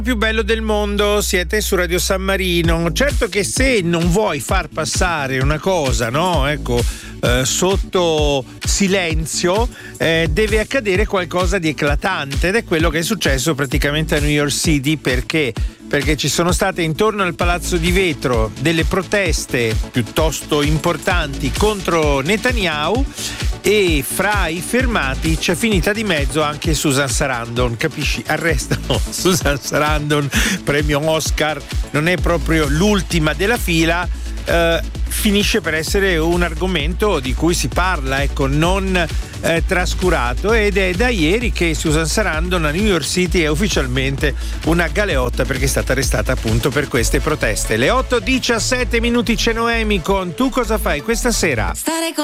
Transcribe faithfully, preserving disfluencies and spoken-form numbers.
Più bello del mondo, siete su Radio San Marino. Certo che se non vuoi far passare una cosa, no, ecco, eh, sotto silenzio, eh, deve accadere qualcosa di eclatante, ed è quello che è successo praticamente a New York City. Perché? Perché ci sono state intorno al Palazzo di Vetro delle proteste piuttosto importanti contro Netanyahu, e fra i fermati c'è finita di mezzo anche Susan Sarandon, capisci? Arrestano Susan Sarandon, premio Oscar, non è proprio l'ultima della fila. Eh, finisce per essere un argomento di cui si parla, ecco, non eh, trascurato, ed è da ieri che Susan Sarandon a New York City è ufficialmente una galeotta, perché è stata arrestata appunto per queste proteste. Le otto e diciassette minuti, c'è Noemi con Tu cosa fai questa sera? Stare con